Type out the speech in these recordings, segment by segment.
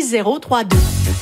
6032.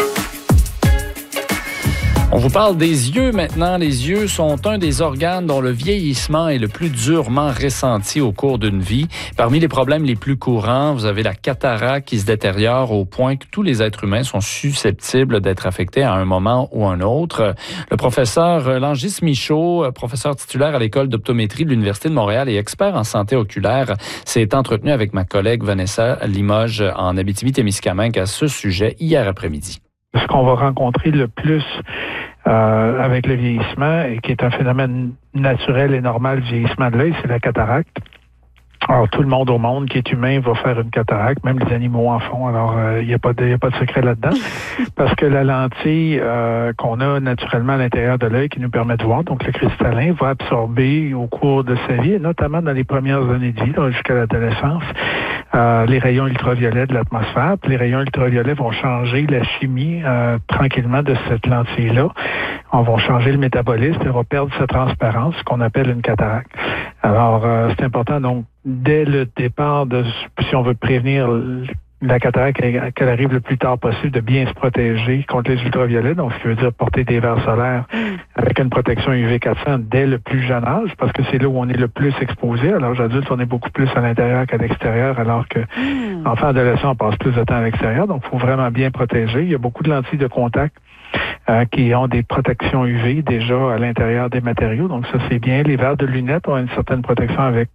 On vous parle des yeux maintenant. Les yeux sont un des organes dont le vieillissement est le plus durement ressenti au cours d'une vie. Parmi les problèmes les plus courants, vous avez la cataracte qui se détériore au point que tous les êtres humains sont susceptibles d'être affectés à un moment ou un autre. Le professeur Langis Michaud, professeur titulaire à l'École d'optométrie de l'Université de Montréal et expert en santé oculaire, s'est entretenu avec ma collègue Vanessa Limoges en Abitibi-Témiscamingue à ce sujet hier après-midi. Ce qu'on va rencontrer le plus avec le vieillissement, et qui est un phénomène naturel et normal du vieillissement de l'œil, c'est la cataracte. Alors, tout le monde au monde qui est humain va faire une cataracte, même les animaux en font. Alors, il n'y a pas de secret là-dedans. Parce que la lentille qu'on a naturellement à l'intérieur de l'œil qui nous permet de voir, donc le cristallin, va absorber au cours de sa vie, et notamment dans les premières années de vie, là, jusqu'à l'adolescence, les rayons ultraviolets de l'atmosphère. Puis les rayons ultraviolets vont changer la chimie tranquillement de cette lentille-là. On va changer le métabolisme, elle va perdre sa transparence, ce qu'on appelle une cataracte. Alors, c'est important, donc, dès le départ, si on veut prévenir la cataracte, qu'elle arrive le plus tard possible, de bien se protéger contre les ultraviolets, donc ce qui veut dire porter des verres solaires avec une protection UV 400 dès le plus jeune âge, parce que c'est là où on est le plus exposé. À l'âge adulte, on est beaucoup plus à l'intérieur qu'à l'extérieur, alors que enfant adolescent, on passe plus de temps à l'extérieur, donc il faut vraiment bien protéger. Il y a beaucoup de lentilles de contact qui ont des protections UV déjà à l'intérieur des matériaux. Donc ça, c'est bien. Les verres de lunettes ont une certaine protection avec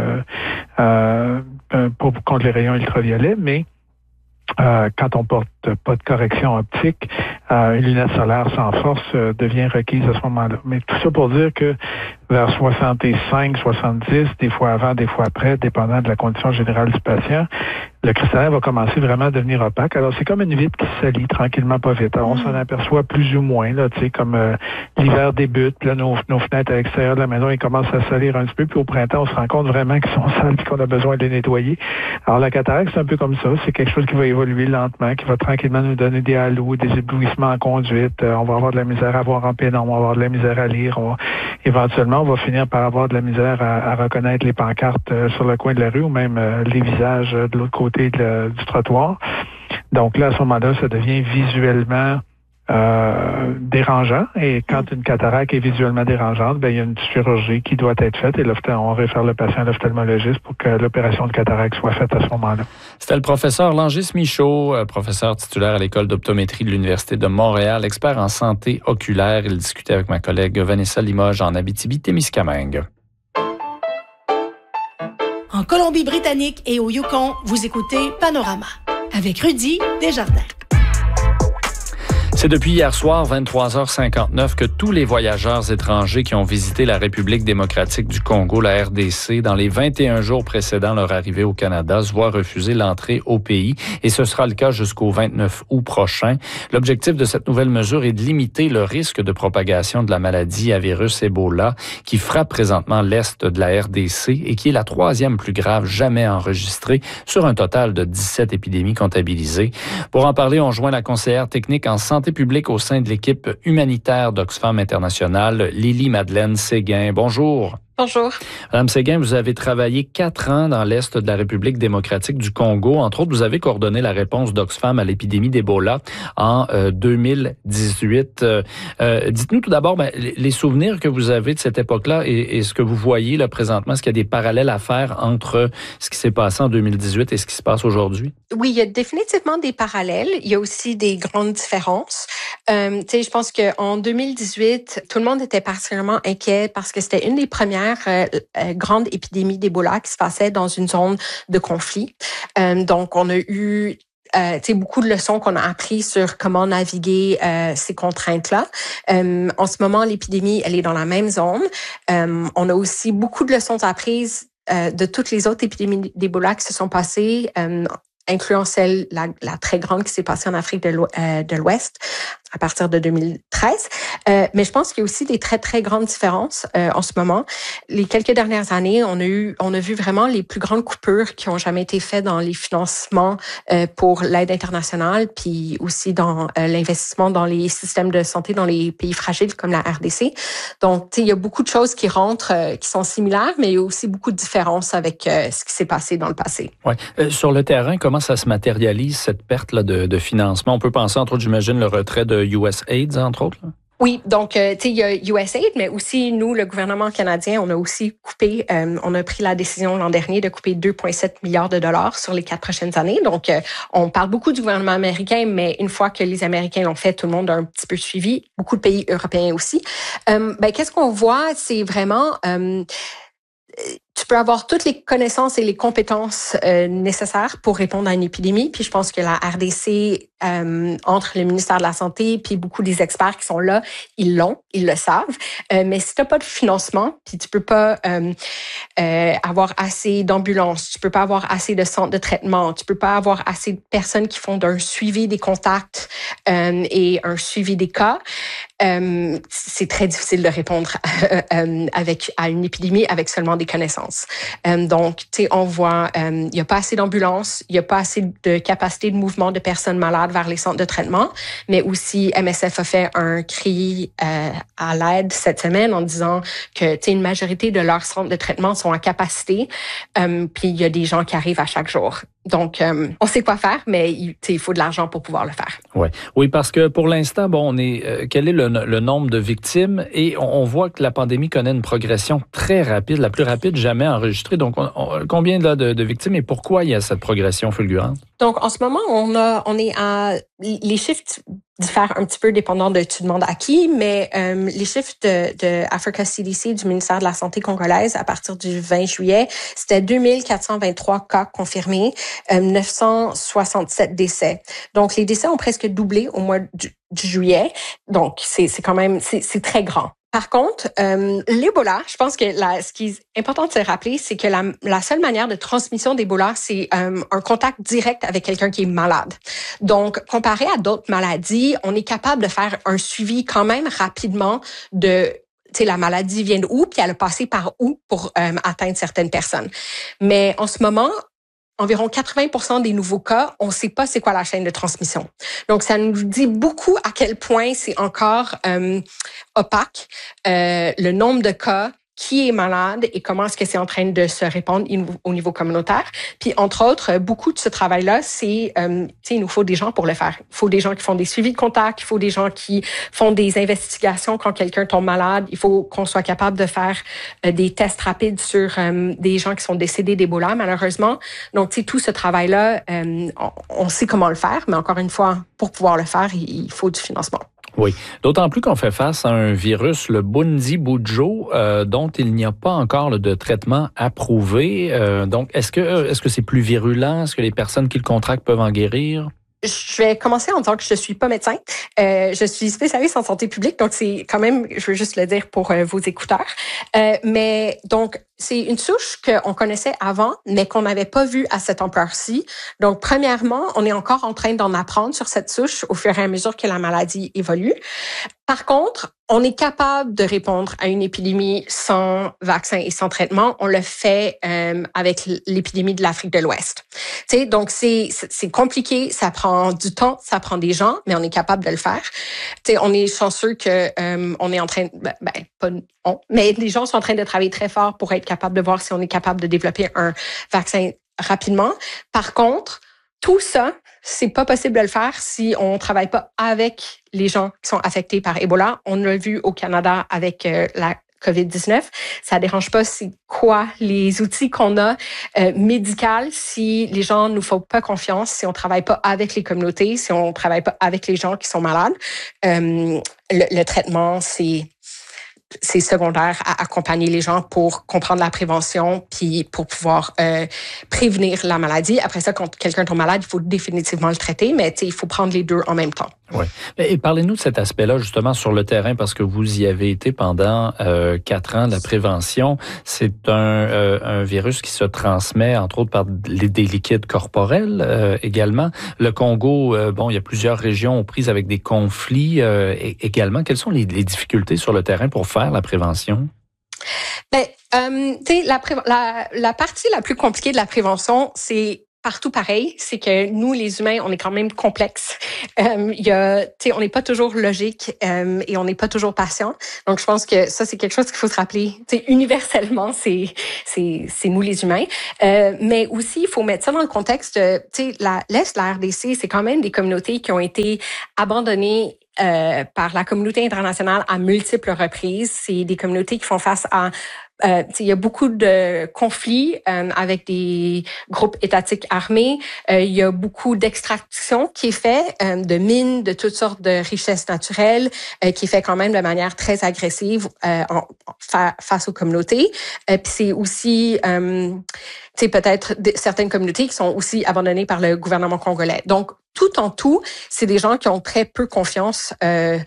contre les rayons ultraviolets, mais quand on porte pas de correction optique, une lunette solaire sans force devient requise à ce moment-là. Mais tout ça pour dire que vers 65, 70, des fois avant, des fois après, dépendant de la condition générale du patient, le cristallin va commencer vraiment à devenir opaque. Alors, c'est comme une vitre qui se salit tranquillement, pas vite. Alors, on s'en aperçoit plus ou moins, là, tu sais, comme l'hiver débute, puis là, nos fenêtres à l'extérieur de la maison, ils commencent à salir un petit peu, puis au printemps, on se rend compte vraiment qu'ils sont sales et qu'on a besoin de les nettoyer. Alors, la cataracte, c'est un peu comme ça. C'est quelque chose qui va évoluer lentement, qui va tranquillement nous donner des halos, des éblouissements en conduite. On va avoir de la misère à voir en pénombre, on va avoir de la misère à lire. Éventuellement, on va finir par avoir de la misère à reconnaître les pancartes sur le coin de la rue ou même les visages de l'autre côté du trottoir. Donc là, à ce moment-là, ça devient visuellement dérangeant. Et quand une cataracte est visuellement dérangeante, il y a une chirurgie qui doit être faite et on réfère le patient à l'ophtalmologiste pour que l'opération de cataracte soit faite à ce moment-là. C'était le professeur Langis Michaud, professeur titulaire à l'École d'optométrie de l'Université de Montréal, expert en santé oculaire. Il discutait avec ma collègue Vanessa Limoges en Abitibi-Témiscamingue. En Colombie-Britannique et au Yukon, vous écoutez Panorama avec Rudy Desjardins. C'est depuis hier soir, 23h59, que tous les voyageurs étrangers qui ont visité la République démocratique du Congo, la RDC, dans les 21 jours précédant leur arrivée au Canada, se voient refuser l'entrée au pays. Et ce sera le cas jusqu'au 29 août prochain. L'objectif de cette nouvelle mesure est de limiter le risque de propagation de la maladie à virus Ebola qui frappe présentement l'Est de la RDC et qui est la troisième plus grave jamais enregistrée sur un total de 17 épidémies comptabilisées. Pour en parler, on joint la conseillère technique en santé publique au sein de l'équipe humanitaire d'Oxfam International, Lily-Madeleine Séguin. Bonjour. Bonjour. Madame Séguin, vous avez travaillé 4 ans dans l'Est de la République démocratique du Congo. Entre autres, vous avez coordonné la réponse d'Oxfam à l'épidémie d'Ebola en 2018. Dites-nous tout d'abord les souvenirs que vous avez de cette époque-là et ce que vous voyez là présentement. Est-ce qu'il y a des parallèles à faire entre ce qui s'est passé en 2018 et ce qui se passe aujourd'hui? Oui, il y a définitivement des parallèles. Il y a aussi des grandes différences. Je pense qu'en 2018, tout le monde était particulièrement inquiet parce que c'était une des premières grande épidémie d'Ebola qui se passait dans une zone de conflit. Donc, on a eu beaucoup de leçons qu'on a apprises sur comment naviguer ces contraintes-là. En ce moment, l'épidémie, elle est dans la même zone. On a aussi beaucoup de leçons apprises de toutes les autres épidémies d'Ebola qui se sont passées, incluant la très grande qui s'est passée en Afrique de l'Ouest. à partir de 2013. Mais je pense qu'il y a aussi des très, très grandes différences en ce moment. Les quelques dernières années, on a vu vraiment les plus grandes coupures qui ont jamais été faites dans les financements pour l'aide internationale, puis aussi dans l'investissement dans les systèmes de santé dans les pays fragiles comme la RDC. Donc, il y a beaucoup de choses qui rentrent, qui sont similaires, mais il y a aussi beaucoup de différences avec ce qui s'est passé dans le passé. Ouais. Sur le terrain, comment ça se matérialise, cette perte-là de financement? On peut penser, entre autres, j'imagine, le retrait de USAID, entre autres, là? Oui, donc, tu sais, il y a USAID, mais aussi, nous, le gouvernement canadien, on a aussi coupé, on a pris la décision l'an dernier de couper 2,7 milliards de dollars sur les 4 prochaines années. Donc, on parle beaucoup du gouvernement américain, mais une fois que les Américains l'ont fait, tout le monde a un petit peu suivi, beaucoup de pays européens aussi. Qu'est-ce qu'on voit? C'est vraiment... tu peux avoir toutes les connaissances et les compétences nécessaires pour répondre à une épidémie. Puis je pense que la RDC, entre le ministère de la Santé puis beaucoup des experts qui sont là, ils le savent. Mais si tu n'as pas de financement, puis tu peux pas avoir assez d'ambulances, tu peux pas avoir assez de centres de traitement, tu peux pas avoir assez de personnes qui font un suivi des contacts et un suivi des cas, c'est très difficile de répondre à une épidémie avec seulement des connaissances. Donc, tu sais, on voit, il n'y a pas assez d'ambulances, il n'y a pas assez de capacité de mouvement de personnes malades vers les centres de traitement, mais aussi MSF a fait un cri à l'aide cette semaine en disant que, tu sais, une majorité de leurs centres de traitement sont à capacité, puis il y a des gens qui arrivent à chaque jour. Donc, on sait quoi faire, mais il faut de l'argent pour pouvoir le faire. Ouais. Oui, parce que pour l'instant, bon, quel est le nombre de victimes? Et on voit que la pandémie connaît une progression très rapide, la plus rapide jamais enregistrée. Donc, combien de victimes et pourquoi il y a cette progression fulgurante? Donc, en ce moment, on est à... Les chiffres diffèrent un petit peu dépendant de tu demandes à qui, mais les chiffres de Africa CDC, du ministère de la Santé congolaise, à partir du 20 juillet, c'était 2423 cas confirmés, 967 décès. Donc, les décès ont presque doublé au mois du juillet. Donc, c'est quand même, c'est très grand. Par contre, l'Ebola, je pense que ce qui est important de se rappeler, c'est que la seule manière de transmission d'Ebola, c'est un contact direct avec quelqu'un qui est malade. Donc, comparé à d'autres maladies, on est capable de faire un suivi quand même rapidement de la maladie vient d'où, puis elle a passé par où pour atteindre certaines personnes. Mais en ce moment, environ 80% des nouveaux cas, on ne sait pas c'est quoi la chaîne de transmission. Donc, ça nous dit beaucoup à quel point c'est encore opaque, le nombre de cas, qui est malade et comment est-ce que c'est en train de se répandre au niveau communautaire. Puis, entre autres, beaucoup de ce travail-là, c'est, il nous faut des gens pour le faire. Il faut des gens qui font des suivis de contact, il faut des gens qui font des investigations quand quelqu'un tombe malade. Il faut qu'on soit capable de faire des tests rapides sur des gens qui sont décédés d'Ebola, malheureusement. Donc, tout ce travail-là, on sait comment le faire, mais encore une fois, pour pouvoir le faire, il faut du financement. Oui, d'autant plus qu'on fait face à un virus, le Bundibugyo, dont il n'y a pas encore de traitement approuvé. Donc, est-ce que c'est plus virulent? Est-ce que les personnes qui le contractent peuvent en guérir? Je vais commencer en disant que je suis pas médecin. Je suis spécialiste en santé publique, donc c'est quand même, je veux juste le dire pour vos écouteurs. Mais donc, c'est une souche qu'on connaissait avant, mais qu'on n'avait pas vue à cette ampleur-ci. Donc, premièrement, on est encore en train d'en apprendre sur cette souche au fur et à mesure que la maladie évolue. Par contre, on est capable de répondre à une épidémie sans vaccin et sans traitement. On le fait avec l'épidémie de l'Afrique de l'Ouest. Tu sais, donc c'est compliqué, ça prend du temps, ça prend des gens, mais on est capable de le faire. Tu sais, on est chanceux que on est en train, mais les gens sont en train de travailler très fort pour être capable de voir si on est capable de développer un vaccin rapidement. Par contre, tout ça, c'est pas possible de le faire si on travaille pas avec les gens qui sont affectés par Ebola. On l'a vu au Canada avec la COVID-19. Ça dérange pas c'est quoi les outils qu'on a médical si les gens nous font pas confiance, si on travaille pas avec les communautés, si on travaille pas avec les gens qui sont malades. Le traitement, c'est secondaire à accompagner les gens pour comprendre la prévention puis pour pouvoir prévenir la maladie. Après ça, quand quelqu'un tombe malade, il faut définitivement le traiter, mais il faut prendre les deux en même temps. Oui. Et parlez-nous de cet aspect-là, justement, sur le terrain, parce que vous y avez été pendant 4 ans de la prévention. C'est un virus qui se transmet, entre autres, par des liquides corporels également. Le Congo, il y a plusieurs régions aux prises avec des conflits également. Quelles sont les difficultés sur le terrain pour faire la prévention? La partie la plus compliquée de la prévention, c'est partout pareil, c'est que nous, les humains, on est quand même complexes. On n'est pas toujours logique et on n'est pas toujours patient. Donc, je pense que ça, c'est quelque chose qu'il faut se rappeler. Universellement, c'est nous les humains. Mais aussi, il faut mettre ça dans le contexte. L'Est, la RDC, c'est quand même des communautés qui ont été abandonnées par la communauté internationale à multiples reprises. C'est des communautés qui font face à il y a beaucoup de conflits avec des groupes étatiques armés. Il y a beaucoup d'extraction qui est fait de mines, de toutes sortes de richesses naturelles, qui est fait quand même de manière très agressive face aux communautés. Puis c'est aussi peut-être certaines communautés qui sont aussi abandonnées par le gouvernement congolais. Donc, tout en tout, c'est des gens qui ont très peu confiance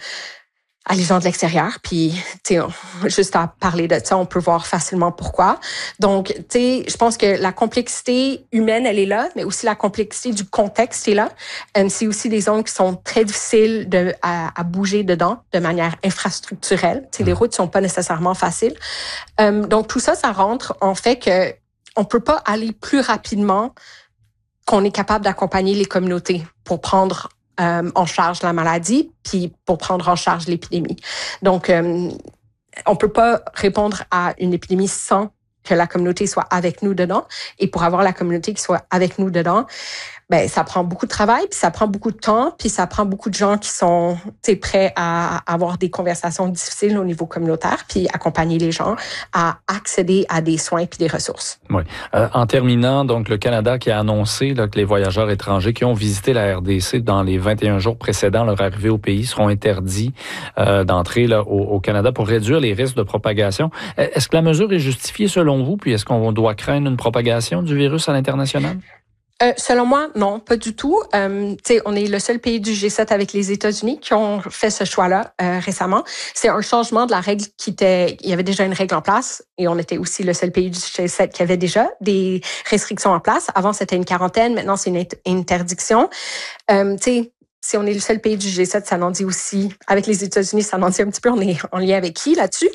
à les gens de l'extérieur. Puis, juste à parler de ça, on peut voir facilement pourquoi. Donc, je pense que la complexité humaine, elle est là, mais aussi la complexité du contexte est là. C'est aussi des zones qui sont très difficiles à bouger dedans de manière infrastructurelle. Les routes sont pas nécessairement faciles. Donc, tout ça, ça rentre en fait que on peut pas aller plus rapidement qu'on est capable d'accompagner les communautés pour prendre en charge la maladie, puis pour prendre en charge l'épidémie. Donc, on peut pas répondre à une épidémie sans que la communauté soit avec nous dedans. Et pour avoir la communauté qui soit avec nous dedans, ça prend beaucoup de travail, puis ça prend beaucoup de temps, puis ça prend beaucoup de gens qui sont prêts à avoir des conversations difficiles au niveau communautaire, puis accompagner les gens à accéder à des soins puis des ressources. Oui. En terminant, donc le Canada qui a annoncé que les voyageurs étrangers qui ont visité la RDC dans les 21 jours précédant leur arrivée au pays seront interdits d'entrer au Canada pour réduire les risques de propagation. Est-ce que la mesure est justifiée selon vous, puis est-ce qu'on doit craindre une propagation du virus à l'international? Selon moi, non, pas du tout. On est le seul pays du G7 avec les États-Unis qui ont fait ce choix-là récemment. C'est un changement de la règle il y avait déjà une règle en place et on était aussi le seul pays du G7 qui avait déjà des restrictions en place. Avant, c'était une quarantaine. Maintenant, c'est une interdiction. Si on est le seul pays du G7, ça en dit aussi, avec les États-Unis, ça en dit un petit peu, on est en lien avec qui là-dessus?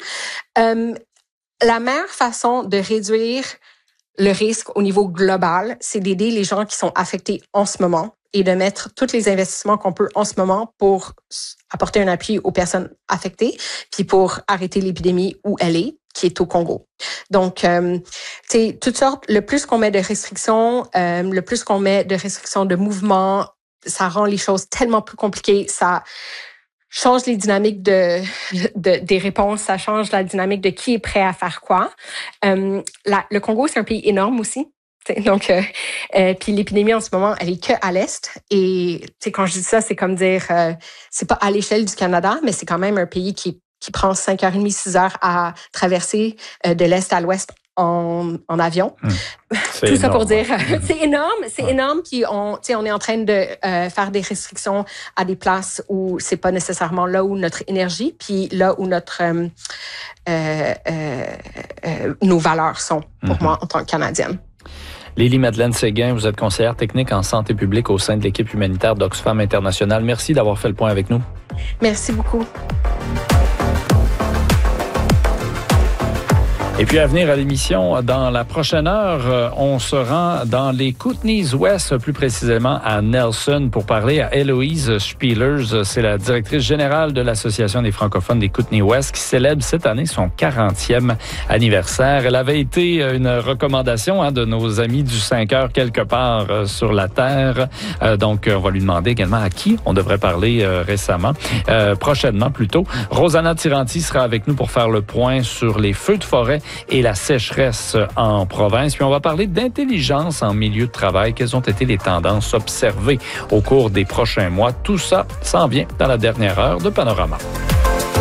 La meilleure façon de réduire le risque au niveau global, c'est d'aider les gens qui sont affectés en ce moment et de mettre tous les investissements qu'on peut en ce moment pour apporter un appui aux personnes affectées, puis pour arrêter l'épidémie où elle est, qui est au Congo. Donc, toutes sortes, le plus qu'on met de restrictions, le plus qu'on met de restrictions de mouvement, ça rend les choses tellement plus compliquées, ça change les dynamiques des réponses, ça change la dynamique de qui est prêt à faire quoi. Le Congo, c'est un pays énorme aussi. Donc, puis l'épidémie en ce moment, elle est que à l'est. Et quand je dis ça, c'est comme dire, c'est pas à l'échelle du Canada, mais c'est quand même un pays qui prend 5h30, 6 heures à traverser de l'est à l'ouest en avion. Tout énorme, ça pour dire, c'est énorme. Puis on est en train de faire des restrictions à des places où c'est pas nécessairement là où notre énergie, puis là où nos valeurs sont pour moi en tant que Canadienne. Lily-Madeleine Séguin, vous êtes conseillère technique en santé publique au sein de l'équipe humanitaire d'Oxfam International. Merci d'avoir fait le point avec nous. Merci beaucoup. Et puis à venir à l'émission, dans la prochaine heure, on se rend dans les Kootenays West, plus précisément à Nelson, pour parler à Héloïse Spielers. C'est la directrice générale de l'Association des francophones des Kootenays West qui célèbre cette année son 40e anniversaire. Elle avait été une recommandation de nos amis du 5 heures quelque part sur la Terre. Donc, on va lui demander également à qui on devrait parler prochainement plutôt. Rosanna Tiranti sera avec nous pour faire le point sur les feux de forêt et la sécheresse en province. Puis on va parler d'intelligence en milieu de travail. Quelles ont été les tendances observées au cours des prochains mois? Tout ça s'en vient dans la dernière heure de Panorama.